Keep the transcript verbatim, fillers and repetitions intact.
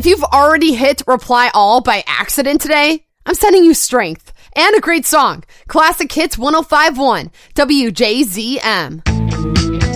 If you've already hit reply all by accident today, I'm sending you strength and a great song. Classic Hits one oh five point one, W J Z M.